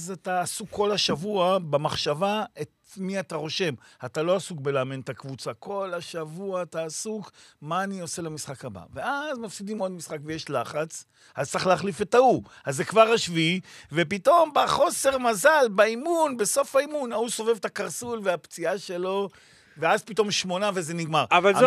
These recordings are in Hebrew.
אז אתה עסוק כל השבוע במחשבה את מי אתה רושם. אתה לא עסוק בלאמן את הקבוצה. כל השבוע אתה עסוק, מה אני עושה למשחק הבא. ואז מפסידים עוד משחק ויש לחץ, אז צריך להחליף את ההוא. אז זה כבר השביעי, ופתאום בחוסר מזל, באימון, בסוף האימון, ההוא סובב את הקרסול והפציעה שלו, ואז פתאום 8 וזה נגמר.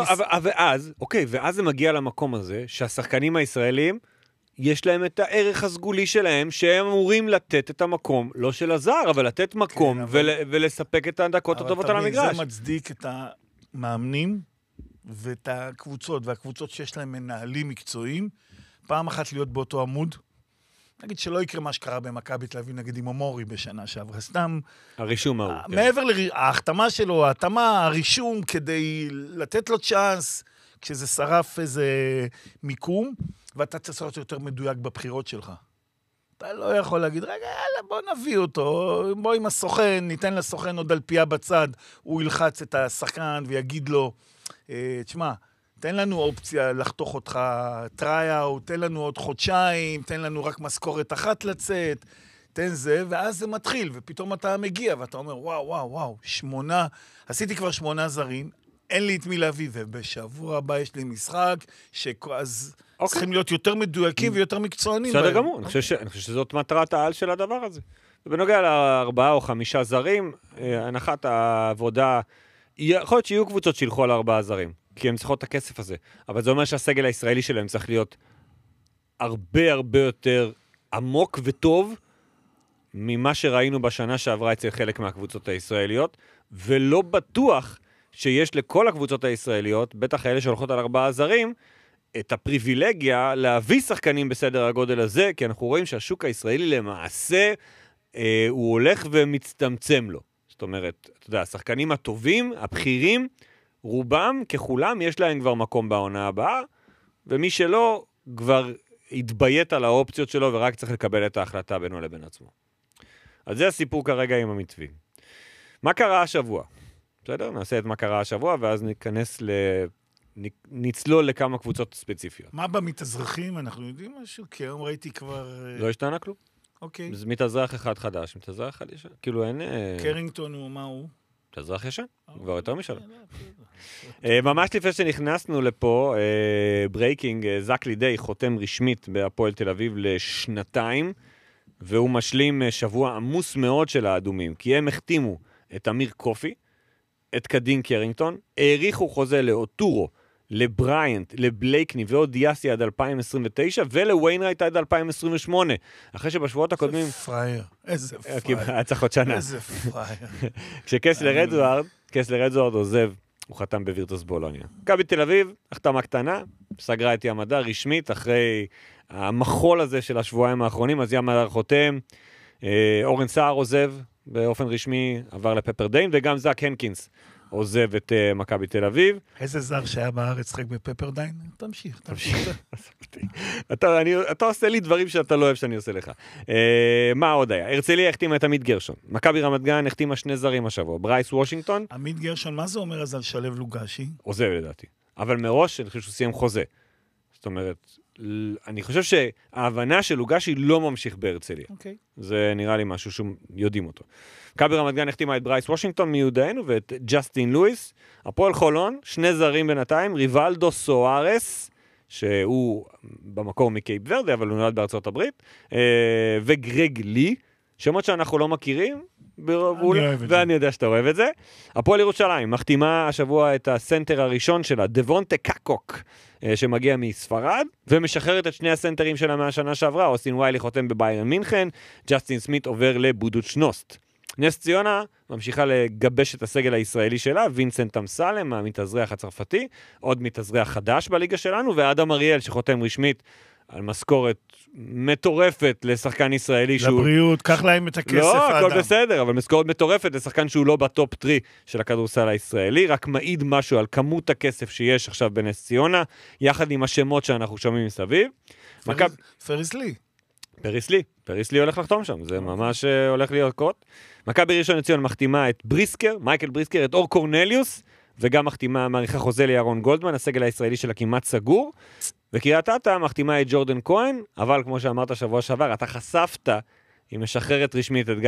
ואז זה מגיע למקום הזה, שהשחקנים הישראלים, יש להם את הערך הסגולי שלהם, שהם אמורים לתת את המקום, לא של הזר, אבל לתת מקום, ולספק את הדקות הטובות על המגרש. אבל זה מצדיק את המאמנים, ואת הקבוצות, והקבוצות שיש להם מנהלים מקצועיים, פעם אחת להיות באותו עמוד, נגיד שלא יקרה מה שקרה במכבי תל אביב, נגיד עם אמורי בשנה שעברה, סתם... הרישום ההוא. מעבר להחתמה שלו, ההתאמה, הרישום, כדי לתת לו צ'אנס, כשזה שרף איזה מיקום, ואתה צריך להיות יותר מדויק בבחירות שלך. אתה לא יכול להגיד, רגע, יאללה, בוא נביא אותו, בוא עם הסוכן, ניתן לסוכן עוד על פיה בצד, הוא ילחץ את השחקן ויגיד לו, תשמע, תן לנו אופציה לחתוך אותך טרייאוט, תן לנו עוד חודשיים, תן לנו רק משכורת אחת לצאת, תן זה, ואז זה מתחיל, ופתאום אתה מגיע, ואתה אומר, וואו, 8, עשיתי כבר 8 זרים, אין לי את מי להביא, ובשבוע הבא יש לי משחק, אז צריכים להיות יותר מדויקים ויותר מקצוענים. בסדר גמור, אני חושב שזאת מטרת העל של הדבר הזה. ובנוגע ל4 או 5 זרים, הנחת העבודה, יכול להיות שיהיו קבוצות שילכו על 4 זרים, כי הם צריכות את הכסף הזה, אבל זה אומר שהסגל הישראלי שלהם צריך להיות הרבה יותר עמוק וטוב, ממה שראינו בשנה שעברה אצל חלק מהקבוצות הישראליות, ולא בטוח שיש לכל הקבוצות הישראליות, בטח האלה שהולכות על 4 זרים, את הפריבילגיה להביא שחקנים בסדר הגודל הזה, כי אנחנו רואים שהשוק הישראלי למעשה, הוא הולך ומצטמצם לו. זאת אומרת, אתה יודע, השחקנים הטובים, הבכירים, רובם ככולם יש להם כבר מקום בעונה הבאה, ומי שלא כבר התביית על האופציות שלו, ורק צריך לקבל את ההחלטה בינו לבין עצמו. אז זה הסיפור כרגע עם המתווים. מה קרה השבוע? בסדר? נעשה את מה קרה השבוע, ואז נצלול לכמה קבוצות ספציפיות. מה במתאזרחים? אנחנו יודעים משהו? כי היום ראיתי כבר... לא השתנה כלום. אוקיי. זה מתאזרח אחד חדש, מתאזרח אחד ישן. כאילו אין... קרינגטון הוא, מה הוא? מתאזרח ישן, כבר יותר משלם. ממש לפני שנכנסנו לפה, ברייקינג, זק לידי חותם רשמית בהפועל תל אביב לשנתיים, והוא משלים שבוע עמוס מאוד של האדומים, כי הם החתימו את אמיר קופי, את קדין קרינגטון, העריכו חוזה לאוטורו, לבריינט, לבלייקני ועוד דיאסי עד 2029, ולוויינרייט עד 2028. אחרי שבשבועות הקודמים... איזה פרייר. היה צריך עוד שנה. איזה פרייר. כשקסלר אדוארד עוזב, הוא חתם בווירטוס בולוניה. מכבי תל אביב, החתמה קטנה, סגרה את ים הדר רשמית, אחרי המחול הזה של השבועיים האחרונים, אז ים הדר חותם, אורן סער עוזב באופן רשמי, עבר לפפרדיין, וגם זק הנקינס עוזב את מכבי תל אביב. איזה זר שהיה בארץ שחק בפפרדיין? תמשיך. אתה עושה לי דברים שאתה לא אוהב שאני עושה לך. מה עוד היה? הרצליה החתימה את עמית גרשון. מכבי רמת גן החתימה 2 זרים השבוע. ברייס וושינגטון. עמית גרשון, מה זה אומר אז על שלב לוגשי? עוזב לדעתי. אבל מראש אני חושב שהוא סיים חוזה. זאת אומרת, אני חושב שההבנה של לוגשי לא ממשיך בהרצליה. זה נראה לי משהו שיודעים אותו. מכבי רמת גן החתימה את ברייס וושינגטון מיודענו ואת ג'סטין לואיס. הפועל חולון, 2 זרים בינתיים, ריבלדו סוארס, שהוא במקור מקייפ ורדה, אבל הוא נולד בארצות הברית, וגרג לי, שמות שאנחנו לא מכירים, ואני יודע שאתה אוהב את זה. הפועל ירושלים מחתימה השבוע את הסנטר הראשון שלה, דבונטה קקוק, שמגיע מספרד, ומשחררת את 2 הסנטרים שלה מהשנה שעברה. אוסטין ויילי חותם בביירן מינכן, ג'סטין סמית עובר לבודוצ'נוסט. נס ציונה ממשיכה לגבש את הסגל הישראלי שלה, וינסנט אמסלם, המתאזרח הצרפתי, עוד מתאזרח חדש בליגה שלנו, ואדם אריאל שחותם רשמית על משכורת מטורפת לשחקן ישראלי. לבריאות, קח להם את הכסף, לא, הכל בסדר, אבל משכורת מטורפת לשחקן שהוא לא בטופ 3 של הכדורסל הישראלי, רק מעיד משהו על כמות הכסף שיש עכשיו בנס ציונה, יחד עם השמות שאנחנו שומעים מסביב. פריס לי הולך לחתום שם, זה ממש הולך להיות קרות. מכבי ראשון לציון מחתימה את מייקל בריסקר, את אור קורנליוס, וגם מחתימה מעריכה חוזה לירון גולדמן, הסגל הישראלי שלה כמעט סגור, וקריית אתא מחתימה את ג'ורדן כהן, אבל כמו שאמרת שבוע שעבר, אתה חשפת, היא משחררת רשמית את